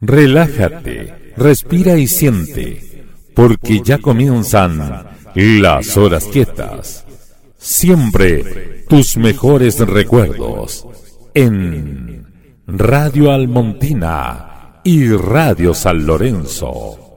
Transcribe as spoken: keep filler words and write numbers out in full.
Relájate, respira y siente, porque ya comienzan las horas quietas. Siempre tus mejores recuerdos en Radio Almontina y Radio San Lorenzo.